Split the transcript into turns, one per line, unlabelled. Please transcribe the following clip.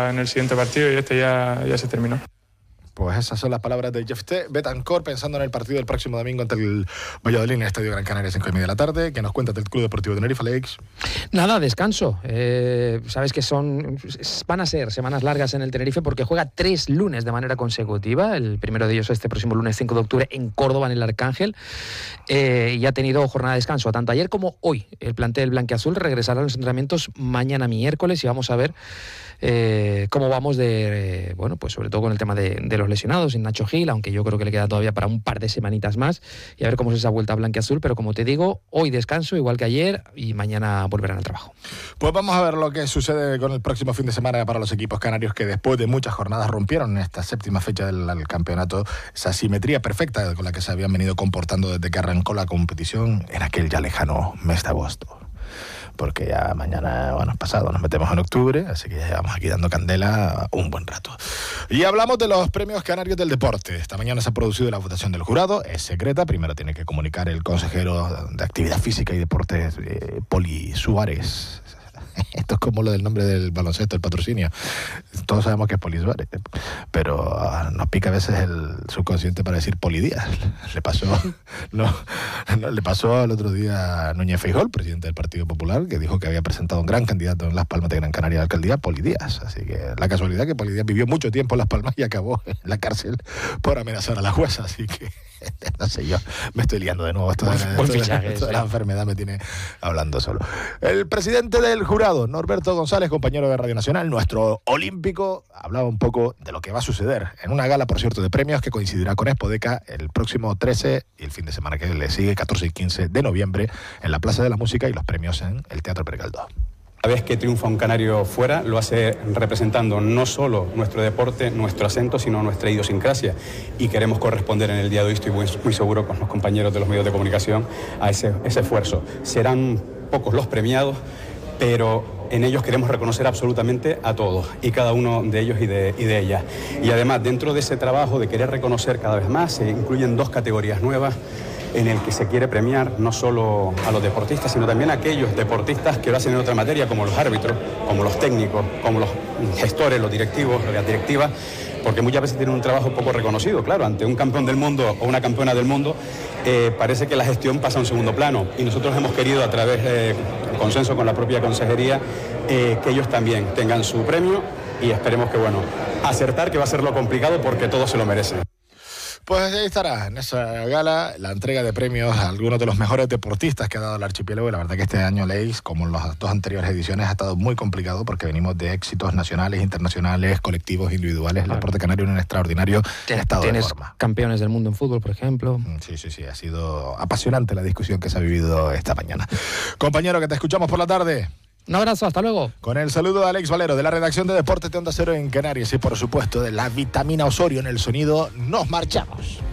en el siguiente partido y este ya se terminó.
Pues esas son las palabras de Jeff Betancor pensando en el partido del próximo domingo ante el Valladolid en el Estadio Gran Canaria, 5:30 de la tarde. ¿Qué nos cuenta del Club Deportivo Tenerife, Alex?
Nada, descanso. Sabes que van a ser semanas largas en el Tenerife porque juega 3 lunes de manera consecutiva. El primero de ellos este próximo lunes 5 de octubre en Córdoba, en el Arcángel. Y ha tenido jornada de descanso tanto ayer como hoy. El plantel blanquiazul regresará a los entrenamientos mañana miércoles y vamos a ver cómo vamos pues sobre todo con el tema de los lesionados en Nacho Gil, aunque yo creo que le queda todavía para un par de semanitas más, y a ver cómo es esa vuelta blanquiazul, pero como te digo, hoy descanso igual que ayer y mañana volverán al trabajo.
Pues vamos a ver lo que sucede con el próximo fin de semana para los equipos canarios que después de muchas jornadas rompieron en esta séptima fecha del campeonato esa simetría perfecta con la que se habían venido comportando desde que arrancó la competición en aquel ya lejano mes de agosto. Porque ya mañana, pasado nos metemos en octubre, así que ya llevamos aquí dando candela un buen rato. Y hablamos de los premios canarios del deporte. Esta mañana se ha producido la votación del jurado, es secreta, primero tiene que comunicar el consejero de Actividad Física y Deportes, Poli Suárez. Esto es como lo del nombre del baloncesto, el patrocinio. Todos sabemos que es Poli Suárez, pero nos pica a veces el subconsciente para decir Poli Díaz. Le pasó el otro día a Núñez Feijóo, presidente del Partido Popular, que dijo que había presentado un gran candidato en Las Palmas de Gran Canaria a la alcaldía, Poli Díaz. Así que la casualidad que Poli Díaz vivió mucho tiempo en Las Palmas y acabó en la cárcel por amenazar a la jueza. Así que no sé, yo me estoy liando de nuevo. Esto de la enfermedad me tiene hablando solo. El presidente del jurado, Norberto González, compañero de Radio Nacional, nuestro olímpico, hablaba un poco de lo que va a suceder en una gala, por cierto, de premios que coincidirá con Expodeca el próximo 13 y el fin de semana que le sigue, 14 y 15 de noviembre, en la Plaza de la Música y los premios en el Teatro Pergaldo.
Cada vez que triunfa un canario fuera, lo hace representando no solo nuestro deporte, nuestro acento, sino nuestra idiosincrasia. Y queremos corresponder en el día de hoy, estoy muy seguro con los compañeros de los medios de comunicación, a ese esfuerzo. Serán pocos los premiados, pero en ellos queremos reconocer absolutamente a todos y cada uno de ellos y de ellas. Y además, dentro de ese trabajo de querer reconocer cada vez más, se incluyen 2 categorías nuevas en el que se quiere premiar no solo a los deportistas, sino también a aquellos deportistas que lo hacen en otra materia, como los árbitros, como los técnicos, como los gestores, los directivos, las directivas, porque muchas veces tienen un trabajo poco reconocido. Claro, ante un campeón del mundo o una campeona del mundo, parece que la gestión pasa a un segundo plano. Y nosotros hemos querido, a través del consenso con la propia consejería, que ellos también tengan su premio y esperemos que, acertar, que va a ser lo complicado porque todos se lo merecen.
Pues ahí estará, en esa gala, la entrega de premios a algunos de los mejores deportistas que ha dado el archipiélago. Y la verdad que este año, Leis, como en las 2 anteriores ediciones, ha estado muy complicado porque venimos de éxitos nacionales, internacionales, colectivos, individuales. El deporte canario en un extraordinario estado de forma.
Tienes campeones del mundo en fútbol, por ejemplo.
Sí, ha sido apasionante la discusión que se ha vivido esta mañana. Compañero, que te escuchamos por la tarde.
Un abrazo, hasta luego.
Con el saludo de Alex Valero, de la redacción de Deportes de Onda Cero en Canarias y, por supuesto, de la Vitamina Osorio en el sonido, nos marchamos.